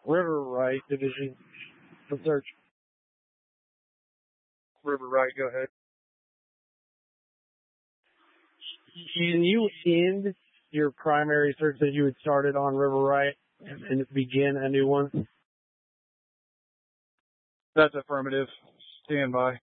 River Right Division of Search. River Right, go ahead. Can you end your primary search that you had started on River Right and begin a new one? That's affirmative. Stand by.